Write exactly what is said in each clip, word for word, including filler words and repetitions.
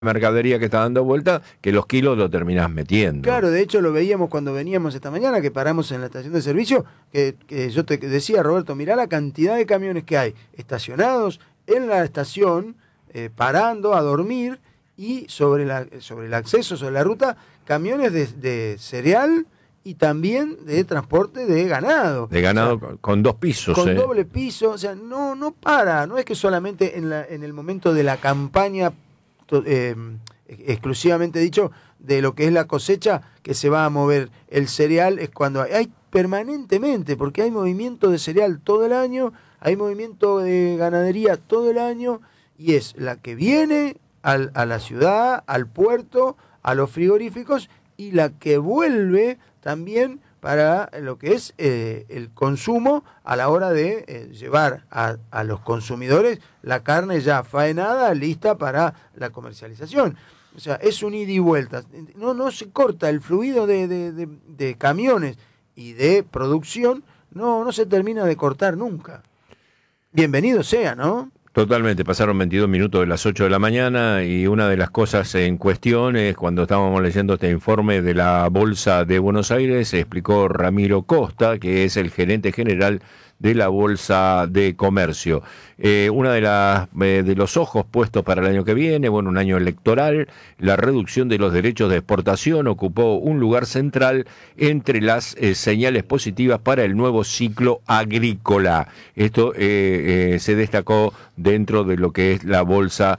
mercadería que está dando vuelta, que los kilos lo terminás metiendo. Claro, de hecho lo veíamos cuando veníamos esta mañana, que paramos en la estación de servicio, que, que yo te decía, Roberto, mirá la cantidad de camiones que hay estacionados en la estación, eh, parando a dormir, y sobre, la, sobre el acceso, sobre la ruta, camiones de, de cereal y también de transporte de ganado. De ganado, o sea, con dos pisos. Con eh. doble piso, o sea, no, no para, no es que solamente en, la, en el momento de la campaña, eh, exclusivamente dicho, de lo que es la cosecha, que se va a mover el cereal, es cuando hay, hay permanentemente, porque hay movimiento de cereal todo el año, hay movimiento de ganadería todo el año, y es la que viene al, a la ciudad, al puerto, a los frigoríficos, y la que vuelve también para lo que es eh, el consumo a la hora de eh, llevar a, a los consumidores la carne ya faenada, lista para la comercialización. O sea, es un ida y vuelta. No, no se corta el fluido de, de, de, de camiones y de producción, no, no se termina de cortar nunca. Bienvenido sea, ¿no? Totalmente, pasaron veintidós minutos de las ocho de la mañana y una de las cosas en cuestión es cuando estábamos leyendo este informe de la Bolsa de Buenos Aires, explicó Ramiro Costa, que es el gerente general de la Bolsa de Comercio. Eh, una de las eh, de los ojos puestos para el año que viene, bueno, un año electoral, la reducción de los derechos de exportación ocupó un lugar central entre las eh, señales positivas para el nuevo ciclo agrícola. Esto eh, eh, se destacó dentro de lo que es la Bolsa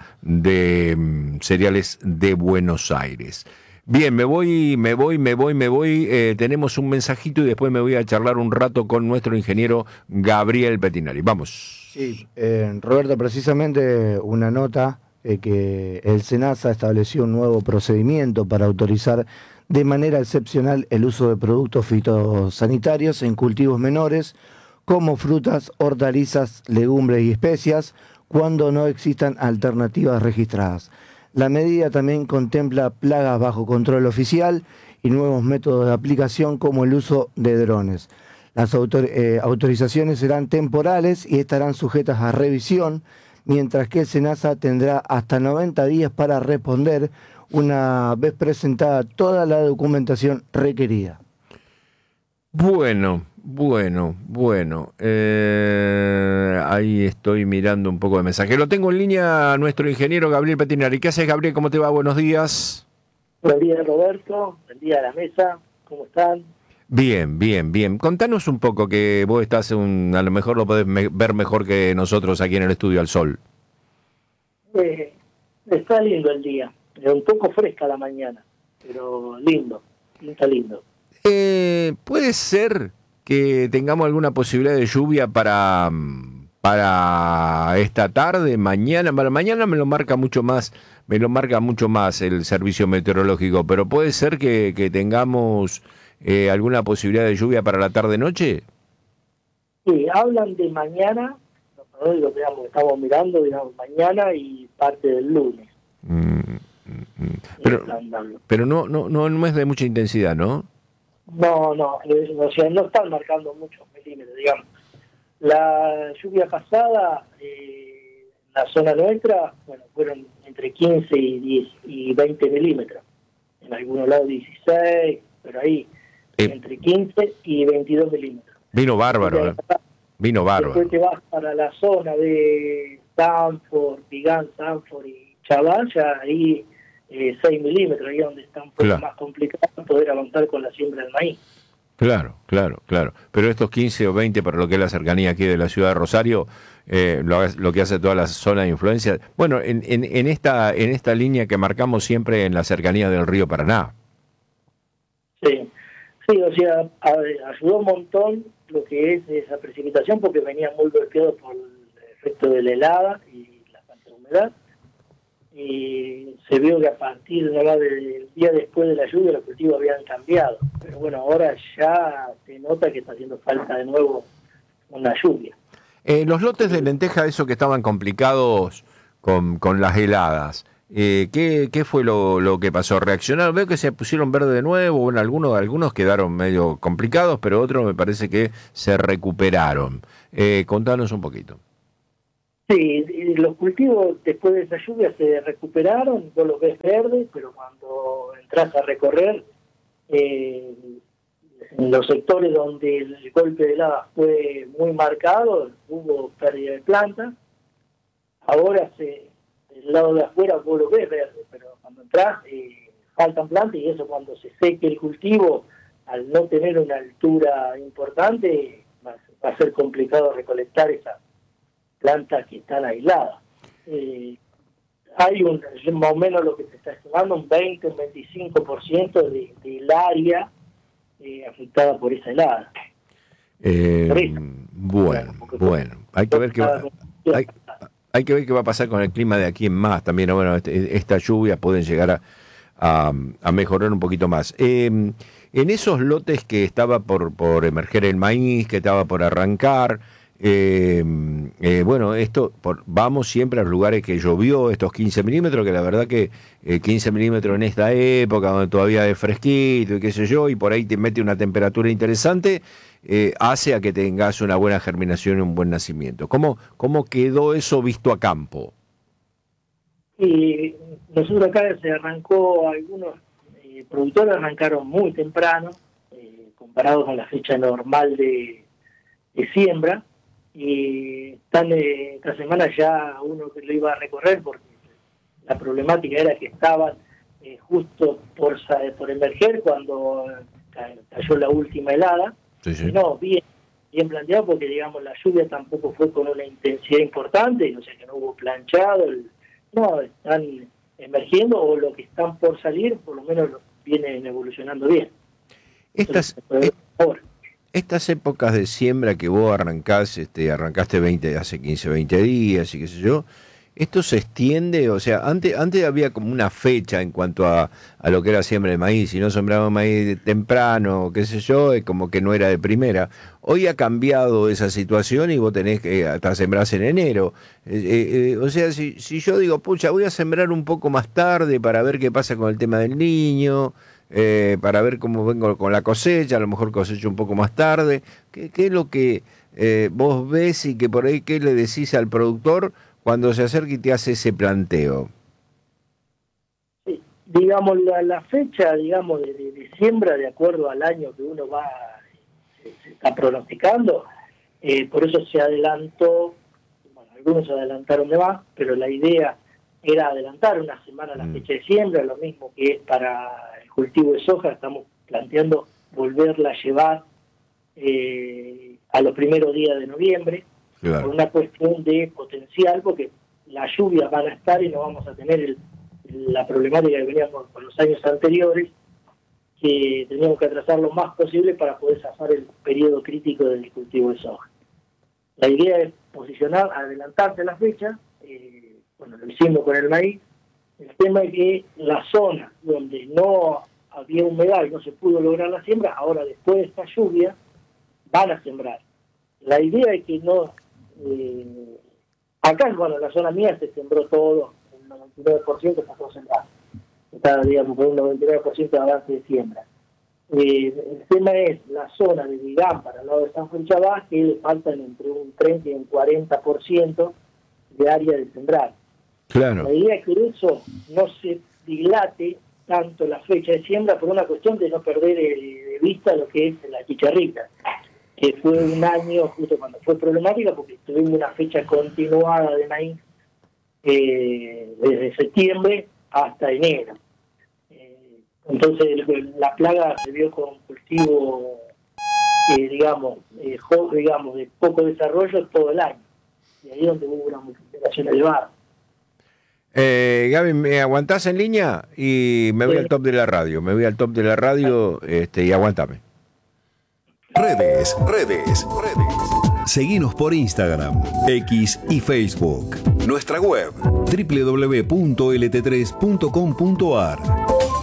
de um, Cereales de Buenos Aires. Bien, me voy, me voy, me voy, me voy. Eh, tenemos un mensajito y después me voy a charlar un rato con nuestro ingeniero Gabriel Pettinari. Vamos. Sí, eh, Roberto, precisamente una nota eh, que el SENASA estableció un nuevo procedimiento para autorizar de manera excepcional el uso de productos fitosanitarios en cultivos menores como frutas, hortalizas, legumbres y especias cuando no existan alternativas registradas. La medida también contempla plagas bajo control oficial y nuevos métodos de aplicación como el uso de drones. Las autor- eh, autorizaciones serán temporales y estarán sujetas a revisión, mientras que el SENASA tendrá hasta noventa días para responder una vez presentada toda la documentación requerida. Bueno, bueno, bueno. Eh, ahí estoy mirando un poco de mensaje. Lo tengo en línea a nuestro ingeniero Gabriel Pettinari. ¿Qué haces, Gabriel? ¿Cómo te va? Buenos días. Buen día, Roberto. Buen día a la mesa. ¿Cómo están? Bien, bien, bien. Contanos un poco, que vos estás, un, a lo mejor lo podés me- ver mejor que nosotros aquí en el estudio al sol. Eh, está lindo el día. Es un poco fresca la mañana, pero lindo. Está lindo. Eh, ¿Puede ser que tengamos alguna posibilidad de lluvia para, para esta tarde, mañana? Para mañana me lo marca mucho más, me lo marca mucho más el servicio meteorológico, pero puede ser que, que tengamos eh, alguna posibilidad de lluvia para la tarde-noche. Sí, hablan de mañana, ¿no? Lo digamos, estamos mirando, digamos, mañana y parte del lunes. Mm, mm, mm. Pero, Están dando. pero no, no, no, no es de mucha intensidad, ¿no? No, no, eh, o sea, no están marcando muchos milímetros, digamos. La lluvia pasada, eh, en la zona nuestra, bueno, fueron entre quince y diez y veinte milímetros. En algunos lados dieciséis, pero ahí, Eh, entre quince y veintidós milímetros. Vino bárbaro, ¿eh? Vino bárbaro. Después te vas para la zona de Sanford, Vigán, Sanford y Chaval, ya ahí eh, seis milímetros, ahí donde está un poco Claro. más complicado poder avanzar con la siembra del maíz. Claro, claro, claro. Pero estos quince o veinte, para lo que es la cercanía aquí de la ciudad de Rosario, eh, lo, lo que hace toda la zona de influencia. Bueno, en, en, en esta en esta línea que marcamos siempre en la cercanía del río Paraná. Sí, sí, o sea, a- ayudó un montón lo que es esa precipitación porque venía muy golpeado por el efecto de la helada y la falta de humedad. Y se vio que a partir ¿no? del día después de la lluvia los cultivos habían cambiado. Pero bueno, ahora ya se nota que está haciendo falta de nuevo una lluvia. Eh, los lotes de lenteja, eso que estaban complicados con, con las heladas, eh, ¿qué, ¿qué fue lo, lo que pasó? ¿Reaccionaron? Veo que se pusieron verde de nuevo. Bueno, algunos, algunos quedaron medio complicados, pero otros me parece que se recuperaron. Eh, contanos un poquito. Sí, los cultivos después de esa lluvia se recuperaron, vos los ves verdes, pero cuando entras a recorrer, eh, en los sectores donde el golpe de helada fue muy marcado, hubo pérdida de plantas. Ahora se, del lado de afuera vos lo ves verde, pero cuando entras eh, faltan plantas, y eso cuando se seque el cultivo, al no tener una altura importante, va, va a ser complicado recolectar esas plantas que están aisladas. Eh, hay un, más o menos lo que se está estimando, un veinte, un veinticinco por ciento de, del área eh, afectada por esa helada. Eh, por eso. Bueno, bueno, hay que ver qué va, hay, hay que ver qué va a pasar con el clima de aquí en más. También, bueno, este, estas lluvias pueden llegar a, a, a mejorar un poquito más. Eh, en esos lotes que estaba por, por emerger el maíz, que estaba por arrancar, Eh, eh, bueno, esto por, vamos siempre a los lugares que llovió, estos quince milímetros, que la verdad que eh, quince milímetros en esta época, donde todavía es fresquito y qué sé yo, y por ahí te mete una temperatura interesante, eh, hace a que tengas una buena germinación y un buen nacimiento. ¿Cómo, cómo quedó eso visto a campo? Y nosotros acá se arrancó, algunos eh, productores arrancaron muy temprano, eh, comparado con la fecha normal de, de siembra, y están eh, esta semana ya uno que lo iba a recorrer, porque la problemática era que estaban eh, justo por por emerger cuando cayó la última helada. Sí, sí. No, bien, bien planteado, porque digamos la lluvia tampoco fue con una intensidad importante, o sea que no hubo planchado, el, no, están emergiendo, o lo que están por salir, por lo menos lo vienen evolucionando bien. Estas, Entonces, Estas épocas de siembra que vos arrancás, este, arrancaste veinte, hace quince, veinte días y qué sé yo, ¿esto se extiende? O sea, antes, antes había como una fecha en cuanto a, a lo que era siembra de maíz. Si no sembraba maíz temprano, qué sé yo, es como que no era de primera. Hoy ha cambiado esa situación y vos tenés que hasta sembrar en enero. Eh, eh, o sea, si, si yo digo, pucha, voy a sembrar un poco más tarde para ver qué pasa con el tema del niño, Eh, para ver cómo vengo con la cosecha, a lo mejor cosecho un poco más tarde. ¿Qué, qué es lo que eh, vos ves y que por ahí qué le decís al productor cuando se acerca y te hace ese planteo? Sí, digamos, la, la fecha, digamos, de, de, de siembra, de acuerdo al año que uno va, se, se está pronosticando, eh, por eso se adelantó, bueno, algunos se adelantaron de más, pero la idea era adelantar una semana la fecha de siembra, lo mismo que es para el cultivo de soja. Estamos planteando volverla a llevar eh, a los primeros días de noviembre, claro, por una cuestión de potencial, porque las lluvias van a estar y no vamos a tener el, la problemática que veníamos con los años anteriores, que teníamos que atrasar lo más posible para poder zafar el periodo crítico del cultivo de soja. La idea es posicionar, adelantarse la fecha. eh, Bueno, lo hicimos con el maíz. El tema es que la zona donde no había humedad y no se pudo lograr la siembra, ahora después de esta lluvia van a sembrar. La idea es que no... Eh, acá, bueno, en la zona mía se sembró todo, el noventa y nueve por ciento pasó a sembrar. Está, digamos, con un noventa y nueve por ciento de avance de siembra. Eh, el tema es la zona de Vigán para el lado de San Juan Chabás, que le faltan entre un treinta y un cuarenta por ciento de área de sembrar. Claro. La idea es que eso no se dilate tanto la fecha de siembra por una cuestión de no perder de vista lo que es la chicharrita, que fue un año justo cuando fue problemática, porque tuvimos una fecha continuada de maíz eh, desde septiembre hasta enero. Eh, entonces la plaga se vio con cultivo, eh, digamos, eh, digamos, de poco desarrollo todo el año. Y ahí es donde hubo una multiplicación elevada. Eh, Gaby, ¿me aguantás en línea? Y me voy sí. al top de la radio. Me voy al top de la radio este, y aguantame. Redes, redes, redes. Seguinos por Instagram, X y Facebook. Nuestra web, doble u doble u doble u punto ele te tres punto com punto a r.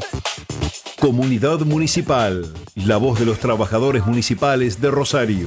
Comunidad Municipal, la voz de los trabajadores municipales de Rosario.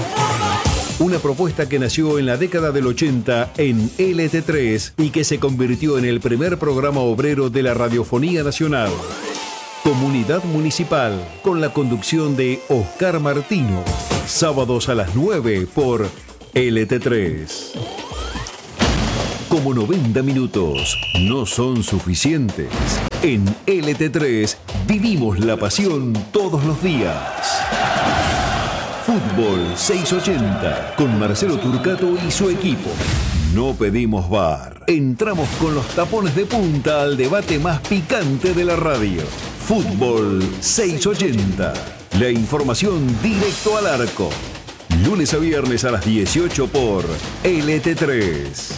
Una propuesta que nació en la década del ochenta en L T tres y que se convirtió en el primer programa obrero de la Radiofonía Nacional. Comunidad Municipal, con la conducción de Oscar Martino. Sábados a las nueve por L T tres. como noventa minutos no son suficientes. En L T tres vivimos la pasión todos los días. Fútbol seiscientos ochenta con Marcelo Turcato y su equipo. No pedimos V A R. Entramos con los tapones de punta al debate más picante de la radio. Fútbol seiscientos ochenta. La información directo al arco. Lunes a viernes a las dieciocho por L T tres.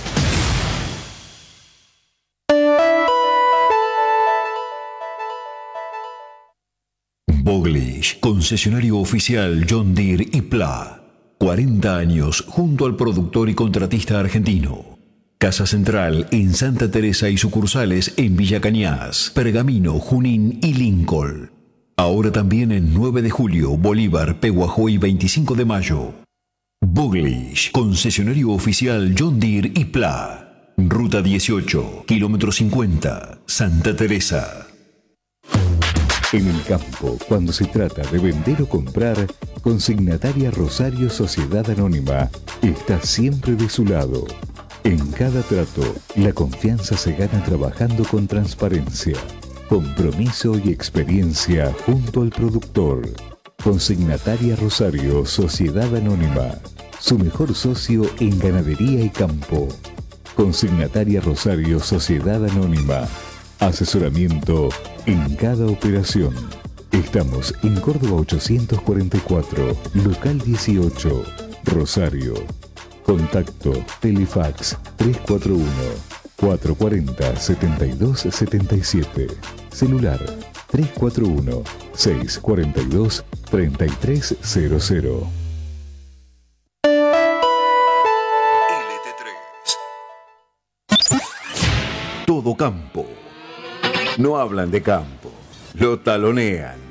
Boglish, concesionario oficial John Deere y Pla. cuarenta años junto al productor y contratista argentino. Casa Central en Santa Teresa y sucursales en Villa Cañas, Pergamino, Junín y Lincoln. Ahora también en nueve de julio, Bolívar, Peguajó y veinticinco de mayo. Boglish, concesionario oficial John Deere y Pla. Ruta dieciocho, kilómetro cincuenta, Santa Teresa. En el campo, cuando se trata de vender o comprar, Consignataria Rosario Sociedad Anónima está siempre de su lado. En cada trato, la confianza se gana trabajando con transparencia, compromiso y experiencia junto al productor. Consignataria Rosario Sociedad Anónima, su mejor socio en ganadería y campo. Consignataria Rosario Sociedad Anónima, asesoramiento en cada operación. Estamos en Córdoba ochocientos cuarenta y cuatro, local dieciocho, Rosario. Contacto Telefax tres cuatro uno, cuatro cuatro cero, siete dos siete siete. Celular tres cuatro uno, seis cuatro dos, tres tres cero cero. L T tres. Todo campo. No hablan de campo, lo talonean.